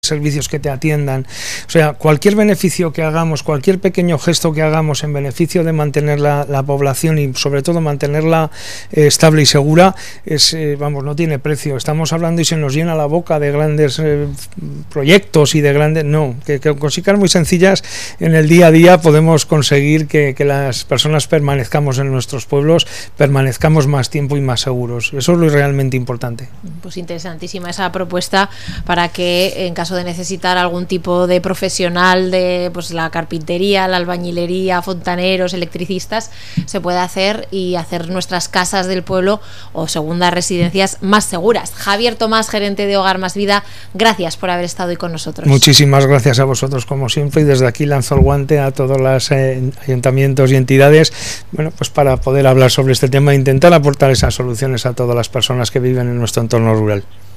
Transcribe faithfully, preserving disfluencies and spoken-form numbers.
servicios que te atiendan, o sea, cualquier beneficio que hagamos, cualquier pequeño gesto que hagamos en beneficio de mantener la, la población y sobre todo mantenerla eh, estable y segura, es, eh, vamos, no tiene precio. Estamos hablando y se nos llena la boca de grandes eh, proyectos y de grandes, no, que, que con cositas muy sencillas en el día a día podemos conseguir que, que las personas permanezcamos en nuestros pueblos, permanezcamos más tiempo y más seguros. Eso es lo realmente importante. Pues interesantísima esa propuesta para que en caso de necesitar algún tipo de profesional de pues la carpintería, la albañilería, fontaneros, electricistas, se pueda hacer y hacer nuestras casas del pueblo o segundas residencias más seguras. Javier Tomás, gerente de Hogar Más Vida, gracias por haber estado hoy con nosotros. Muchísimas gracias a vosotros como siempre, y desde aquí lanzo el guante a todos los eh, ayuntamientos y entidades, bueno, pues para poder hablar sobre este tema e intentar aportar esas soluciones a todas las personas que viven en nuestro entorno rural.